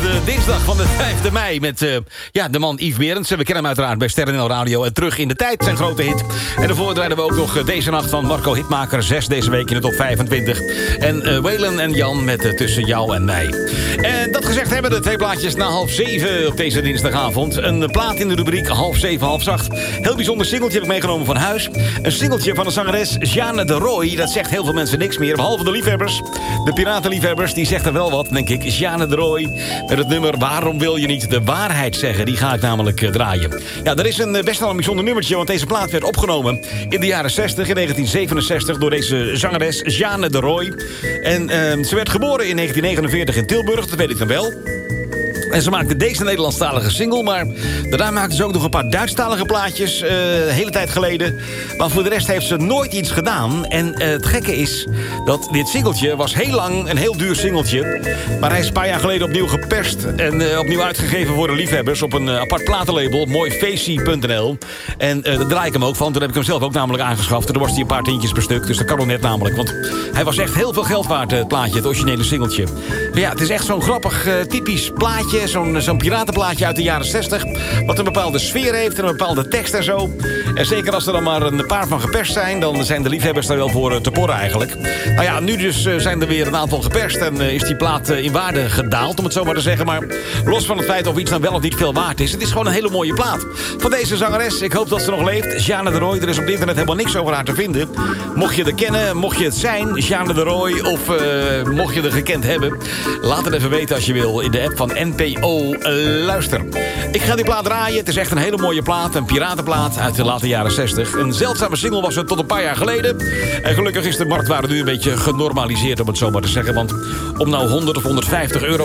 de dinsdag van de 5e mei... met de man Yves Berends. We kennen hem uiteraard bij Sterren Radio. En Terug in de Tijd, zijn grote hit. En daarvoor draaiden we ook nog Deze Nacht van Marco Hitmaker. 6 deze week in de top 25. En Waylon en Jan met Tussen jou en mij. En dat gezegd hebben de twee plaatjes na 6:30 op deze dinsdagavond. Een plaat in de rubriek 6:30, 6:30. Heel bijzonder singeltje heb ik meegenomen van huis. Een singeltje van de zangeres Jeanne de Roy. Dat zegt heel veel mensen niks meer, behalve de liefhebbers. De piratenliefhebbers, die zegt er wel wat, denk ik. Jeanne de Roy met het nummer Waarom wil je niet de waarheid zeggen? Die ga ik namelijk draaien. Ja, er is best wel een bijzonder nummertje, want deze plaat werd opgenomen in de jaren 60, in 1967, door deze zangeres Jeanne de Roy. En ze werd geboren in 1949 in Tilburg, dat weet ik dan wel. En ze maakte deze Nederlandstalige single, maar daarna maakte ze ook nog een paar Duitsstalige plaatjes, de hele tijd geleden. Maar voor de rest heeft ze nooit iets gedaan. En het gekke is dat dit singeltje was heel lang een heel duur singeltje. Maar hij is een paar jaar geleden opnieuw geperst en opnieuw uitgegeven voor de liefhebbers op een apart platenlabel, mooifeestie.nl. En daar draai ik hem ook van. Toen heb ik hem zelf ook namelijk aangeschaft. Toen was hij een paar tientjes per stuk, dus dat kan nog net namelijk. Want hij was echt heel veel geld waard, het plaatje, het originele singeltje. Maar ja, het is echt zo'n grappig, typisch plaatje. Zo'n piratenplaatje uit de jaren 60... wat een bepaalde sfeer heeft en een bepaalde tekst en zo. En zeker als er dan maar een paar van geperst zijn... dan zijn de liefhebbers daar wel voor te porren eigenlijk. Nou ja, nu dus zijn er weer een aantal geperst... en is die plaat in waarde gedaald, om het zo maar te zeggen. Maar los van het feit of iets dan wel of niet veel waard is... het is gewoon een hele mooie plaat. Van deze zangeres, ik hoop dat ze nog leeft. Jeanne de Roy, er is op het internet helemaal niks over haar te vinden. Mocht je er kennen, mocht je het zijn, Jeanne de Roy... of mocht je er gekend hebben... laat het even weten als je wil in de app van NPO Luister. Ik ga die plaat draaien. Het is echt een hele mooie plaat. Een piratenplaat uit de late jaren 60. Een zeldzame single was het tot een paar jaar geleden. En gelukkig is de marktwaarde nu een beetje genormaliseerd, om het zo maar te zeggen. Want om nou 100 of 150 euro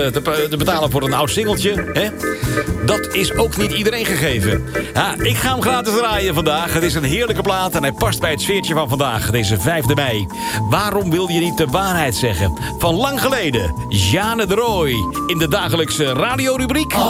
te betalen voor een oud singeltje... hè, dat is ook niet iedereen gegeven. Ja, ik ga hem gratis draaien vandaag. Het is een heerlijke plaat en hij past bij het sfeertje van vandaag. Deze 5e mei. Waarom wil je niet de waarheid zeggen? Van lang geleden. Jeanne de Roy. In de dagelijkse radiorubriek